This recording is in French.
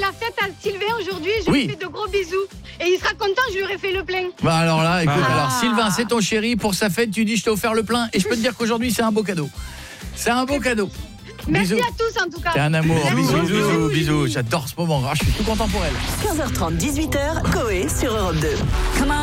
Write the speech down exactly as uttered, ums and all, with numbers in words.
la fête à Sylvain aujourd'hui, je Oui. lui fais de gros bisous. Et il sera content, je lui aurais fait le plein. Bah alors là, écoute, Ah. alors Sylvain, c'est ton chéri, pour sa fête, tu dis je t'ai offert le plein, et je peux te dire qu'aujourd'hui c'est un beau cadeau. C'est un beau cadeau. Merci Bisous. à tous en tout cas. T'es un amour, Merci bisous, beaucoup. bisous, bisous, j'adore ce moment, ah, je suis tout content pour elle. quinze heures trente, dix-huit heures, Coé sur Europe deux.